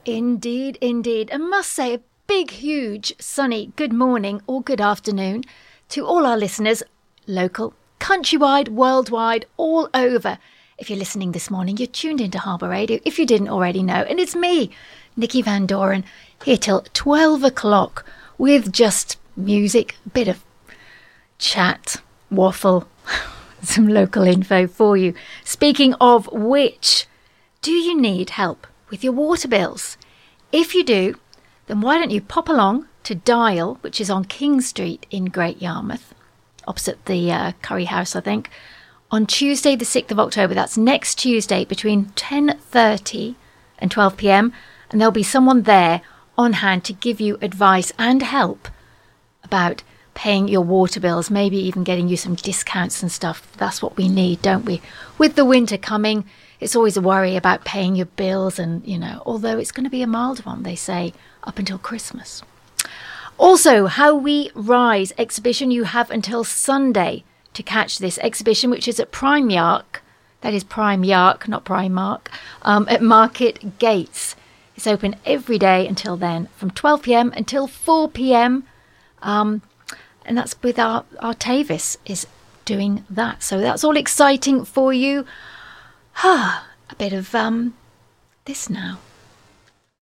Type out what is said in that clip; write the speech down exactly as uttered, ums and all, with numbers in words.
Indeed, indeed. And must say a big, huge, sunny good morning or good afternoon to all our listeners, local, countrywide, worldwide, all over. If you're listening this morning, you're tuned into Harbour Radio, if you didn't already know. And it's me, Nikki Van Doren, here till twelve o'clock with just music, a bit of chat, waffle, some local info for you. Speaking of which, do you need help with your water bills? If you do, then why don't you pop along to Dial, which is on King Street in Great Yarmouth, opposite the uh, Curry House, I think, on Tuesday the sixth of October. That's next Tuesday between ten thirty and twelve p.m. And there'll be someone there on hand to give you advice and help about paying your water bills, maybe even getting you some discounts and stuff. That's what we need, don't we? With the winter coming, it's always a worry about paying your bills and, you know, although it's going to be a mild one, they say, up until Christmas. Also, How We Rise exhibition, you have until Sunday to catch this exhibition, which is at Prime Yark, that is Prime Yark, not Primark, um, at Market Gates. It's open every day until then, from twelve p.m. until four p.m. Um, and that's with our, our Tavis is doing that. So that's all exciting for you. Ah, a bit of um, this now.